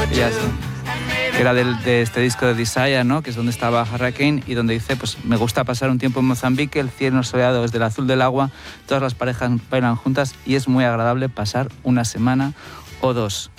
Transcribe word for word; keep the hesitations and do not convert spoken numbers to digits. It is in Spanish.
Ya sé. Era del, de este disco de Desire, ¿no? Que es donde estaba Hurricane y donde dice, pues me gusta pasar un tiempo en Mozambique, el cielo soleado es del azul del agua, todas las parejas bailan juntas y es muy agradable pasar una semana o dos.